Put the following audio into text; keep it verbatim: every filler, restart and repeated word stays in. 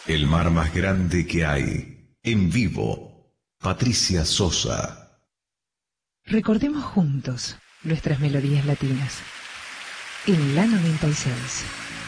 El mar más grande que hay. En vivo, Patricia Sosa. Recordemos juntos nuestras melodías latinas. En la noventa y seis.